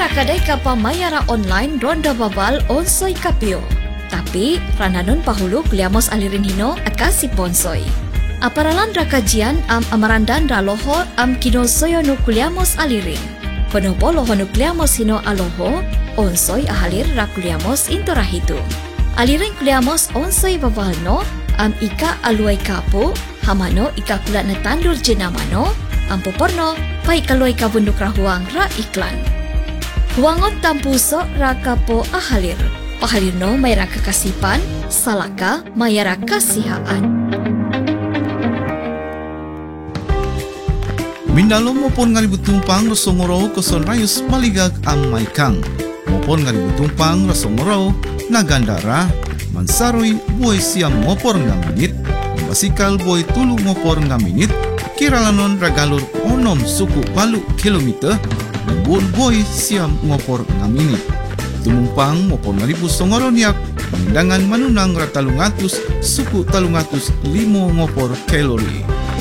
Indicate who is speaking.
Speaker 1: rakadai ka pamayara online ronda babal onsoy kapio. Tapi rananon pahulu kuliamos alirin hino akasi ponsoy. Aparalan rakajian amarandan raloho kinosoyo nu kuliamos alirin. Konopo loho nu kuliamos hino aloho onsoy ahalir rakuliamos intorahitu. Alirin kuliamos onsoy babalno ika aluay kapo hamano ika kulat na tandur jenamano poporno pai kaloy kabunduk rahuang ra iklan. Huangon tampuso rakapo ahalir. Pahalirno may rakakasipan, salaka may rakasihaan.
Speaker 2: Mindalo mo pon nga libutumpang rasongoro koson rayos maligag ang maikang. Mopon nga libutumpang rasongoro nagandara mansaroy buhay siyang mopor nga minit. Basikal buhay tulong mopor nga minit. Kiralanon ragalur 6 suku balu kilometer. Buon buhay siyang mopor nga minit. Tumumpang mopor nga libusongoro niyak. Pangindangan manunang ratalungatus suku talungatus 5 mopor kalori.